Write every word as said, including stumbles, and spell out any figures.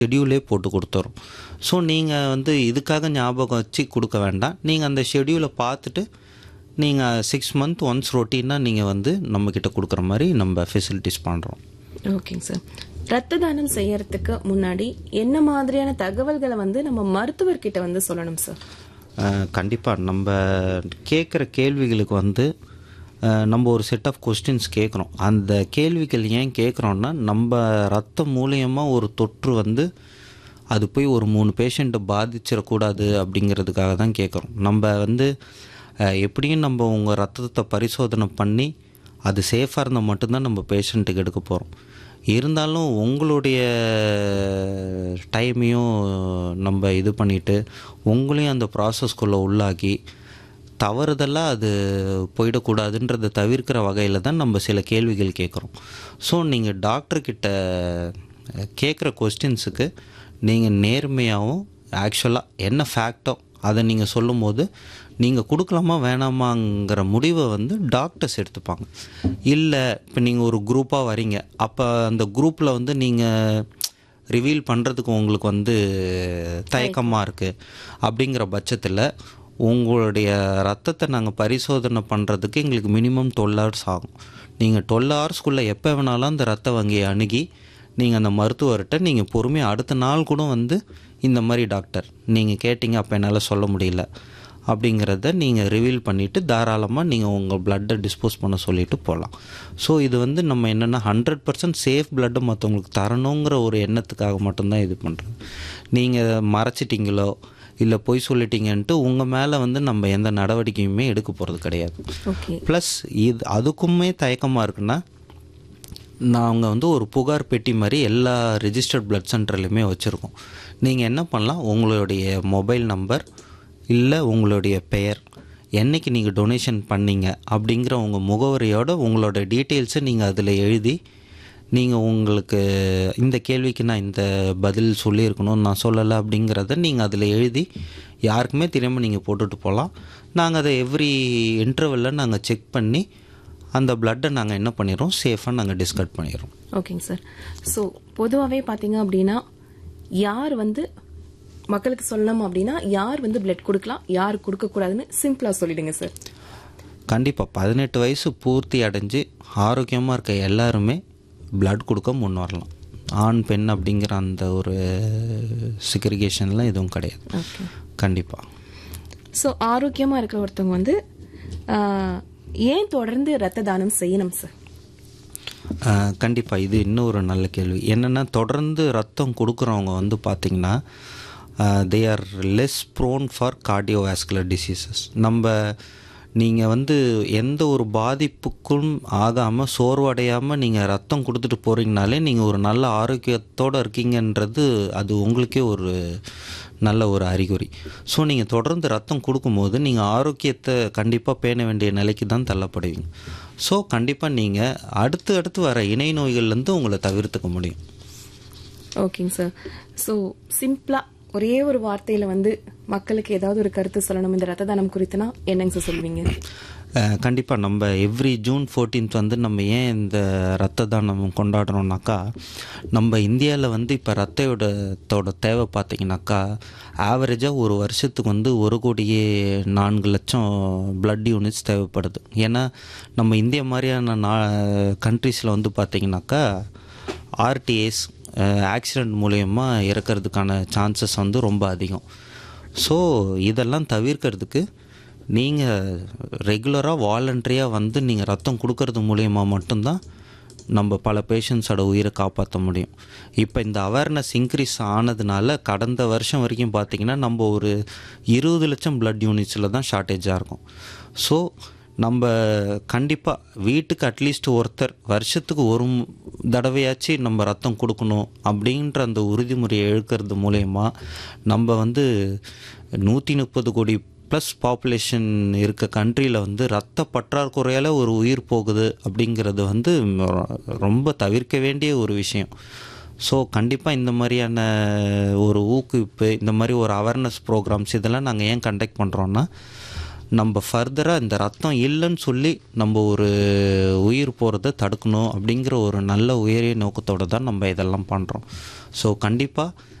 ஷெட்யூலே போட்டு கொடுத்துரும். ஸோ நீங்கள் வந்து இதுக்காக ஞாபகம் வச்சு கொடுக்க வேண்டாம். நீங்கள் அந்த ஷெட்யூலை பார்த்துட்டு நீங்கள் சிக்ஸ் மந்த் ஒன்ஸ் ரொட்டீனாக நீங்கள் வந்து நம்மக்கிட்ட கொடுக்குற மாதிரி நம்ம ஃபெசிலிட்டிஸ் பண்ணுறோம். ஓகேங்க சார். ரத்த தானம் செய்யறதுக்கு முன்னாடி என்ன மாதிரியான தகவல்களை வந்து நம்ம மருத்துவர்கிட்ட வந்து சொல்லணும் சார்? கண்டிப்பாக நம்ம கேட்குற கேள்விகளுக்கு வந்து நம்ம ஒரு செட் ஆஃப் கொஸ்டின்ஸ் கேட்குறோம். அந்த கேள்விகள் ஏன் கேட்குறோன்னா, நம்ம ரத்தம் மூலியமாக ஒரு தொற்று வந்து அது போய் ஒரு மூணு பேஷண்ட்டை பாதிச்சிடக்கூடாது அப்படிங்கிறதுக்காக தான் கேட்குறோம். நம்ம வந்து எப்படியும் நம்ம உங்கள் ரத்தத்தை பரிசோதனை பண்ணி அது சேஃபாக இருந்தால் மட்டும்தான் நம்ம பேஷண்ட்டுக்கு எடுக்க போகிறோம். இருந்தாலும் உங்களுடைய டைமையும் நம்ம இது பண்ணிவிட்டு உங்களையும் அந்த ப்ராசஸ்குள்ளே உள்ளாக்கி தவறுதெல்லாம் அது போயிடக்கூடாதுன்றதை தவிர்க்கிற வகையில் தான் நம்ம சில கேள்விகள் கேட்குறோம். ஸோ நீங்கள் டாக்டர்கிட்ட கேட்குற கொஸ்டின்ஸுக்கு நீங்கள் நேர்மையாகவும் ஆக்சுவலாக என்ன ஃபேக்டோ அதை நீங்கள் சொல்லும் போது நீங்கள் கொடுக்கலாமா வேணாமாங்கிற முடிவை வந்து டாக்டர்ஸ் எடுத்துப்பாங்க. இல்லை இப்போ நீங்கள் ஒரு குரூப்பாக வரீங்க, அப்போ அந்த குரூப்பில் வந்து நீங்கள் ரிவீல் பண்ணுறதுக்கு உங்களுக்கு வந்து தயக்கமாக இருக்குது. அப்படிங்கிற பட்சத்தில் உங்களுடைய ரத்தத்தை நாங்கள் பரிசோதனை பண்ணுறதுக்கு எங்களுக்கு மினிமம் டுவெல் ஹவர்ஸ் ஆகும். நீங்கள் டுவெல் ஹவர்ஸ்க்குள்ளே எப்போ வேணாலும் அந்த ரத்த வங்கியை அணுகி நீங்கள் அந்த மருத்துவர்கிட்ட நீங்கள் பொறுமையாக அடுத்த நாள் கூட வந்து இந்த மாதிரி டாக்டர் நீங்கள் கேட்டிங்க, அப்போ என்னால் சொல்ல முடியல அப்படிங்கிறத நீங்கள் ரிவீல் பண்ணிவிட்டு தாராளமாக நீங்கள் உங்கள் பிளட்டை டிஸ்போஸ் பண்ண சொல்லிவிட்டு போகலாம். ஸோ இது வந்து நம்ம என்னென்னா ஹண்ட்ரட் பர்சன்ட் சேஃப் பிளட்டை மற்றவங்களுக்கு தரணுங்கிற ஒரு எண்ணத்துக்காக மட்டும்தான் இது பண்ணுறது. நீங்கள் மறைச்சிட்டிங்களோ இல்லை பொய் சொல்லிட்டீங்கன்ட்டு உங்கள் மேலே வந்து நம்ம எந்த நடவடிக்கையுமே எடுக்க போகிறது கிடையாது. ப்ளஸ் இது அதுக்குமே தயக்கமாக இருக்குன்னா, நாங்கள் வந்து ஒரு புகார் பெட்டி மாதிரி எல்லா ரிஜிஸ்டர்ட் பிளட் சென்டர்லையுமே வச்சுருக்கோம். நீங்கள் என்ன பண்ணலாம், உங்களுடைய மொபைல் நம்பர் இல்லை உங்களுடைய பெயர், என்றைக்கு நீங்கள் டொனேஷன் பண்ணீங்க அப்படிங்கிற உங்கள் முகவரியோட உங்களோட டீட்டெயில்ஸை நீங்கள் அதில் எழுதி, நீங்கள் உங்களுக்கு இந்த கேள்விக்கு நான் இந்த பதில் சொல்லியிருக்கணும்னு நான் சொல்லலை அப்படிங்கிறத நீங்கள் அதில் எழுதி யாருக்குமே தெரியாமல் நீங்கள் போட்டுட்டு போகலாம். நாங்கள் அதை எவ்ரி இன்டர்வெல்லில் நாங்கள் செக் பண்ணி அந்த பிளட்டை நாங்கள் என்ன பண்ணிடுறோம், சேஃபாக நாங்கள் டிஸ்கார்ட் பண்ணிடுறோம். ஓகேங்க சார். ஸோ பொதுவாகவே பார்த்தீங்க அப்படின்னா யார் வந்து மக்களுக்கு சொல்லணும் அப்படின்னா யார் வந்து பிளட் கொடுக்கலாம், யார் கொடுக்கக்கூடாதுன்னு சிம்பிளாக சொல்லிடுங்க சார். கண்டிப்பாக பதினெட்டு வயசு பூர்த்தி அடைஞ்சு ஆரோக்கியமாக இருக்க எல்லாருமே பிளட் கொடுக்க முன் வரலாம். ஆண் பெண் அப்படிங்கிற அந்த ஒரு செக்ரிகேஷன்லாம் எதுவும் கிடையாது. கண்டிப்பாக. ஸோ ஆரோக்கியமாக இருக்கிற ஒருத்தவங்க வந்து ஏன் தொடர்ந்து ரத்த தானம் செய்யணும் சார்? கண்டிப்பாக இது இன்னொரு நல்ல கேள்வி. என்னென்னா, தொடர்ந்து ரத்தம் கொடுக்குறவங்க வந்து பார்த்திங்கன்னா they are less prone for cardiovascular diseases. நம்ம நீங்கள் வந்து எந்த ஒரு பாதிப்புக்கும் ஆகாமல் சோர்வடையாமல் நீங்கள் ரத்தம் கொடுத்துட்டு போகிறீங்கனாலே நீங்கள் ஒரு நல்ல ஆரோக்கியத்தோடு இருக்கீங்கன்றது அது உங்களுக்கே ஒரு நல்ல ஒரு அறிகுறி. ஸோ நீங்கள் தொடர்ந்து ரத்தம் கொடுக்கும்போது நீங்கள் ஆரோக்கியத்தை கண்டிப்பாக பேண வேண்டிய நிலைக்கு தான் தள்ளப்படுவீங்க. ஸோ கண்டிப்பாக நீங்கள் அடுத்து அடுத்து வர இணை நோய்கள்லேருந்து உங்களை தவிர்த்துக்க முடியும். ஓகேங்க சார். ஸோ சிம்பிளாக ஒரே ஒரு வார்த்தையில் வந்து மக்களுக்கு ஏதாவது ஒரு கருத்து சொல்லணும் இந்த ரத்த தானம் குறித்துனா என்னங்க சார் சொல்லுவீங்க? கண்டிப்பாக நம்ம எவ்ரி ஜூன் ஃபோர்டீன்த் வந்து நம்ம ஏன் இந்த ரத்த தானம் கொண்டாடுறோம்னாக்கா, நம்ம இந்தியாவில் வந்து இப்போ ரத்தத்தோட தேவை பார்த்திங்கனாக்கா ஆவரேஜாக ஒரு வருஷத்துக்கு வந்து ஒரு கோடியே நான்கு லட்சம் பிளட் யூனிட்ஸ் தேவைப்படுது. ஏன்னா நம்ம இந்தியா மாதிரியான நா கண்ட்ரீஸில் வந்து பார்த்திங்கனாக்கா ஆர்டிஎஸ் ஆக்சிடெண்ட் மூலயமா இறக்கிறதுக்கான சான்சஸ் வந்து ரொம்ப அதிகம். ஸோ இதெல்லாம் தவிர்க்கிறதுக்கு நீங்கள் ரெகுலராக வாலண்டரியாக வந்து நீங்கள் ரத்தம் கொடுக்கறது மூலயமா மட்டும்தான் நம்ம பல பேஷண்ட்ஸோட உயிரை காப்பாற்ற முடியும். இப்போ இந்த அவேர்னஸ் இன்க்ரீஸ் ஆனதுனால கடந்த வருஷம் வரைக்கும் பார்த்திங்கன்னா நம்ம ஒரு இருபது லட்சம் பிளட் யூனிட்ஸில் தான் ஷார்ட்டேஜாக இருக்கும். ஸோ நம்ம கண்டிப்பாக வீட்டுக்கு அட்லீஸ்ட் ஒருத்தர் வருஷத்துக்கு ஒரு தடவையாச்சு நம்ம ரத்தம் கொடுக்கணும் அப்படின்ற அந்த உறுதிமுறையை எழுக்கிறது மூலயமா நம்ம வந்து நூற்றி முப்பது கோடி ப்ளஸ் பாப்புலேஷன் இருக்க கண்ட்ரியில் வந்து ரத்த பற்றாக்குறையால் ஒரு உயிர் போகுது அப்படிங்கிறது வந்து ரொம்ப தவிர்க்க வேண்டிய ஒரு விஷயம். ஸோ கண்டிப்பாக இந்த மாதிரியான ஒரு ஊக்குவிப்பு, இந்த மாதிரி ஒரு அவேர்னஸ் ப்ரோக்ராம்ஸ் இதெல்லாம் நாங்கள் ஏன் கண்டக்ட் பண்ணுறோன்னா, நம்ம ஃபர்தராக இந்த ரத்தம் இல்லைன்னு சொல்லி நம்ம ஒரு உயிர் போகிறத தடுக்கணும் அப்படிங்கிற ஒரு நல்ல உயரிய நோக்கத்தோடு தான் நம்ம இதெல்லாம் பண்ணுறோம். ஸோ கண்டிப்பாக